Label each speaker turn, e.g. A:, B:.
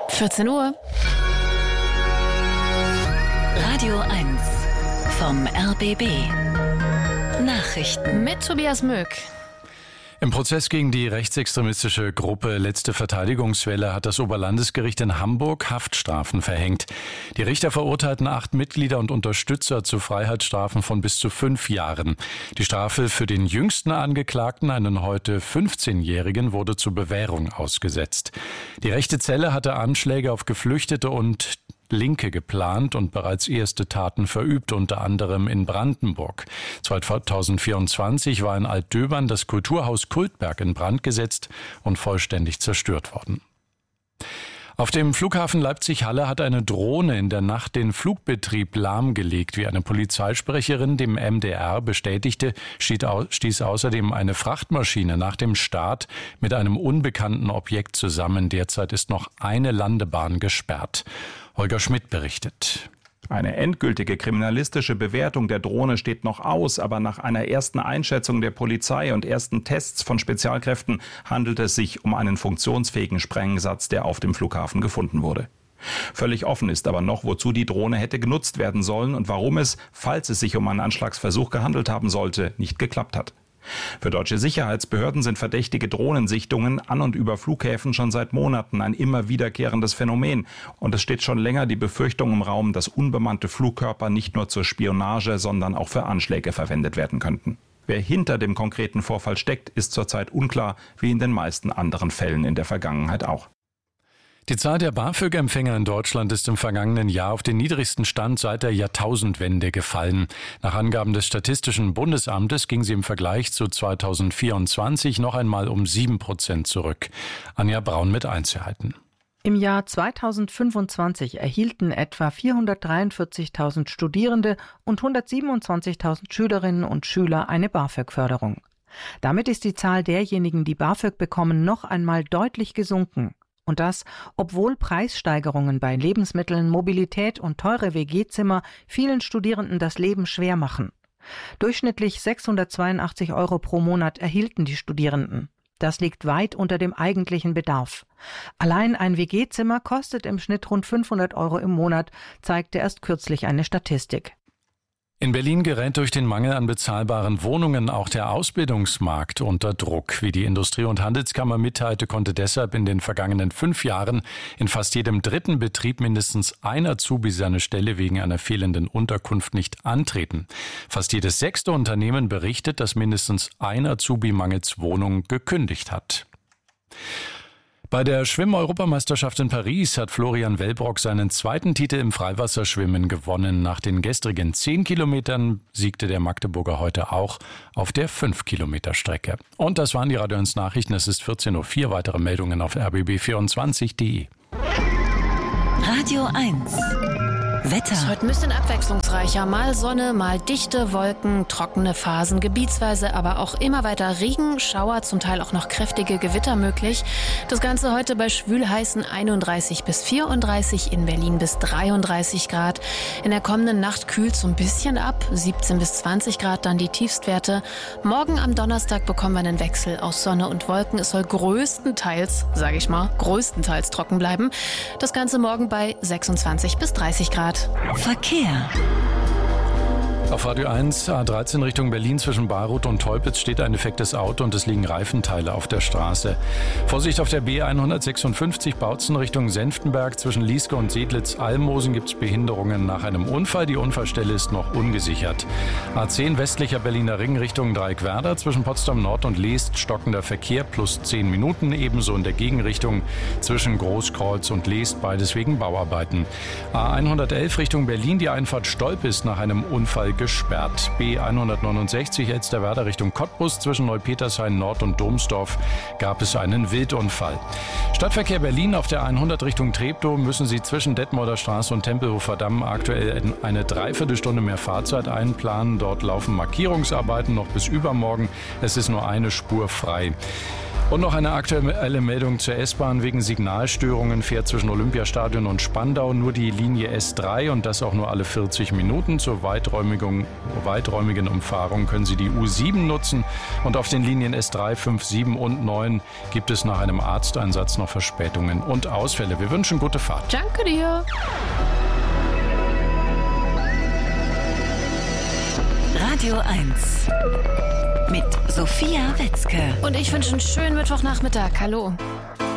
A: 14 Uhr. Radio 1 vom RBB. Nachrichten mit Tobias Möck.
B: Im Prozess gegen die rechtsextremistische Gruppe Letzte Verteidigungswelle hat das Oberlandesgericht in Hamburg Haftstrafen verhängt. Die Richter verurteilten 8 Mitglieder und Unterstützer zu Freiheitsstrafen von bis zu 5 Jahren. Die Strafe für den jüngsten Angeklagten, einen heute 15-Jährigen, wurde zur Bewährung ausgesetzt. Die rechte Zelle hatte Anschläge auf Geflüchtete und Linke geplant und bereits erste Taten verübt, unter anderem in Brandenburg. 2024 war in Altdöbern das Kulturhaus Kultberg in Brand gesetzt und vollständig zerstört worden. Auf dem Flughafen Leipzig-Halle hat eine Drohne in der Nacht den Flugbetrieb lahmgelegt. Wie eine Polizeisprecherin dem MDR bestätigte, stieß außerdem eine Frachtmaschine nach dem Start mit einem unbekannten Objekt zusammen. Derzeit ist noch eine Landebahn gesperrt. Holger Schmidt berichtet.
C: Eine endgültige kriminalistische Bewertung der Drohne steht noch aus, aber nach einer ersten Einschätzung der Polizei und ersten Tests von Spezialkräften handelt es sich um einen funktionsfähigen Sprengsatz, der auf dem Flughafen gefunden wurde. Völlig offen ist aber noch, wozu die Drohne hätte genutzt werden sollen und warum es, falls es sich um einen Anschlagsversuch gehandelt haben sollte, nicht geklappt hat. Für deutsche Sicherheitsbehörden sind verdächtige Drohnensichtungen an und über Flughäfen schon seit Monaten ein immer wiederkehrendes Phänomen. Und es steht schon länger die Befürchtung im Raum, dass unbemannte Flugkörper nicht nur zur Spionage, sondern auch für Anschläge verwendet werden könnten. Wer hinter dem konkreten Vorfall steckt, ist zurzeit unklar, wie in den meisten anderen Fällen in der Vergangenheit auch.
B: Die Zahl der BAföG-Empfänger in Deutschland ist im vergangenen Jahr auf den niedrigsten Stand seit der Jahrtausendwende gefallen. Nach Angaben des Statistischen Bundesamtes ging sie im Vergleich zu 2024 noch einmal um 7% zurück. Anja Braun mit Einzelheiten.
D: Im Jahr 2025 erhielten etwa 443.000 Studierende und 127.000 Schülerinnen und Schüler eine BAföG-Förderung. Damit ist die Zahl derjenigen, die BAföG bekommen, noch einmal deutlich gesunken. Und das, obwohl Preissteigerungen bei Lebensmitteln, Mobilität und teure WG-Zimmer vielen Studierenden das Leben schwer machen. Durchschnittlich 682 € pro Monat erhielten die Studierenden. Das liegt weit unter dem eigentlichen Bedarf. Allein ein WG-Zimmer kostet im Schnitt rund 500 € im Monat, zeigte erst kürzlich eine Statistik.
B: In Berlin gerät durch den Mangel an bezahlbaren Wohnungen auch der Ausbildungsmarkt unter Druck. Wie die Industrie- und Handelskammer mitteilte, konnte deshalb in den vergangenen 5 Jahren in fast jedem dritten Betrieb mindestens ein Azubi seine Stelle wegen einer fehlenden Unterkunft nicht antreten. Fast jedes 6. Unternehmen berichtet, dass mindestens ein Azubi mangels Wohnung gekündigt hat. Bei der Schwimm-Europameisterschaft in Paris hat Florian Wellbrock seinen 2. Titel im Freiwasserschwimmen gewonnen. Nach den gestrigen 10 Kilometern siegte der Magdeburger heute auch auf der 5-Kilometer-Strecke. Und das waren die Radio 1 Nachrichten. Es ist 14:04 Uhr. Weitere Meldungen auf rbb24.de.
A: Radio 1 Wetter.
E: Es ist heute ein bisschen abwechslungsreicher. Mal Sonne, mal dichte Wolken, trockene Phasen, gebietsweise aber auch immer weiter Regen, Schauer, zum Teil auch noch kräftige Gewitter möglich. Das Ganze heute bei schwülheißen 31 bis 34, in Berlin bis 33 Grad. In der kommenden Nacht kühlt es so ein bisschen ab, 17 bis 20 Grad dann die Tiefstwerte. Morgen am Donnerstag bekommen wir einen Wechsel aus Sonne und Wolken. Es soll größtenteils trocken bleiben. Das Ganze morgen bei 26 bis 30 Grad.
A: Verkehr.
B: Auf Radio 1 A13 Richtung Berlin zwischen Baruth und Teupitz steht ein defektes Auto und es liegen Reifenteile auf der Straße. Vorsicht auf der B156 Bautzen Richtung Senftenberg. Zwischen Lieske und Sedlitz-Almosen gibt es Behinderungen nach einem Unfall. Die Unfallstelle ist noch ungesichert. A10 westlicher Berliner Ring Richtung Dreieckwerder. Zwischen Potsdam Nord und Leest stockender Verkehr plus 10 Minuten. Ebenso in der Gegenrichtung zwischen Großkreuz und Leest, beides wegen Bauarbeiten. A111 Richtung Berlin. Die Einfahrt Stolp ist nach einem Unfall gesperrt. B169 Elsterwerda Richtung Cottbus zwischen Neupetershain Nord und Domsdorf gab es einen Wildunfall. Stadtverkehr Berlin auf der 100 Richtung Treptow müssen Sie zwischen Detmolder Straße und Tempelhofer Damm aktuell eine Dreiviertelstunde mehr Fahrzeit einplanen. Dort laufen Markierungsarbeiten noch bis übermorgen. Es ist nur eine Spur frei. Und noch eine aktuelle Meldung zur S-Bahn. Wegen Signalstörungen fährt zwischen Olympiastadion und Spandau nur die Linie S3 und das auch nur alle 40 Minuten. Zur weiträumigen Umfahrung können Sie die U7 nutzen. Und auf den Linien S3, 5, 7 und 9 gibt es nach einem Arzteinsatz noch Verspätungen und Ausfälle. Wir wünschen gute Fahrt.
E: Danke dir.
A: Radio 1 mit Sophia Wetzke.
E: Und ich wünsche einen schönen Mittwochnachmittag. Hallo.